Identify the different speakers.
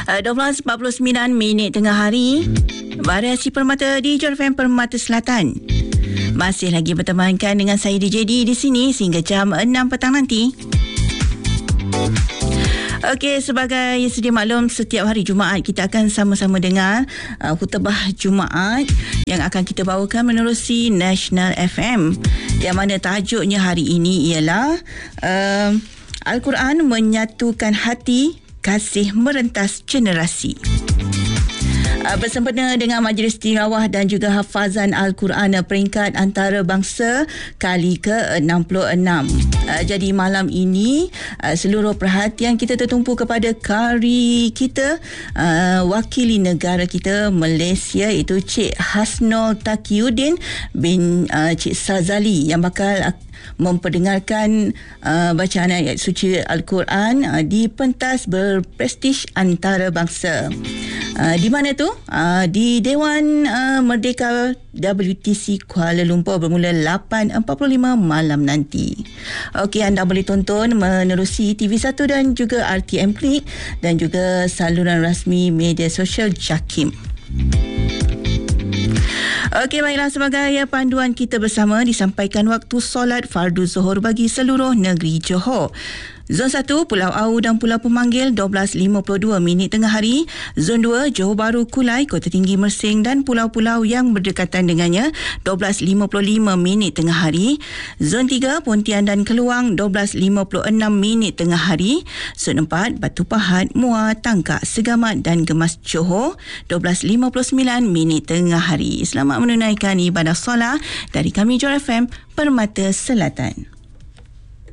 Speaker 1: 12:49 tengah hari. Variasi Permata di Johor FM Permata Selatan. Masih lagi bertemankan dengan saya DJ D di sini sehingga jam 6 petang nanti. Okey, sebagai sedia maklum, setiap hari Jumaat kita akan sama-sama dengar khutbah Jumaat yang akan kita bawakan menerusi National FM, yang mana tajuknya hari ini ialah Al-Quran Menyatukan Hati, Kasih Merentas Generasi. Bersempena dengan Majlis Tilawah dan juga Hafazan Al-Quran peringkat antarabangsa kali ke-66. Jadi malam ini seluruh perhatian kita tertumpu kepada kari kita, wakili negara kita Malaysia, iaitu Cik Hasnul Taqiyuddin bin Cik Sazali, yang bakal memperdengarkan bacaan ayat suci Al-Quran di pentas berprestij antarabangsa. Di mana tu? Di Dewan Merdeka WTC Kuala Lumpur bermula 8.45 malam nanti. Okey, anda boleh tonton menerusi TV1 dan juga RTM Klik dan juga saluran rasmi media sosial JAKIM. Okey, baiklah, sebagai panduan kita bersama disampaikan waktu solat fardu Zuhur bagi seluruh negeri Johor. Zon 1 Pulau Au dan Pulau Pemanggil 12.52 tengah hari. Zon 2 Johor Bahru, Kulai, Kota Tinggi, Mersing dan pulau-pulau yang berdekatan dengannya 12.55 tengah hari. Zon 3 Pontian dan Keluang 12.56 tengah hari. Zon 4 Batu Pahat, Muar, Tangkak, Segamat dan Gemas Johor 12.59 tengah hari. Selamat menunaikan ibadah solat dari kami Johor FM Permata Selatan.